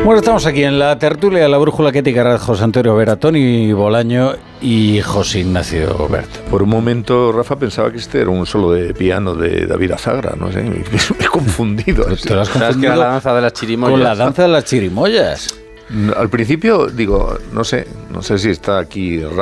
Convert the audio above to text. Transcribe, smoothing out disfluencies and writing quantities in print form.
Bueno, estamos aquí en la tertulia de la brújula que ticará José Antonio Vera, Tony Bolaño y José Ignacio Bert. Por un momento, Rafa, pensaba que este era un solo de piano de David Azagra, no sé, me he confundido. ¿Te lo has confundido? Que era la danza de las chirimoyas? Con la danza de las chirimoyas. Al principio, digo, no sé si está aquí Rafa